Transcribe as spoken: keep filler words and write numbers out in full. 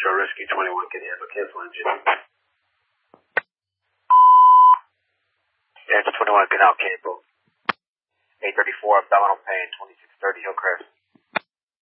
Central Rescue twenty-one can handle. Cancel engine. Angel twenty-one can out cancel. eight thirty-four abdominal pain, twenty-six thirty Hillcrest.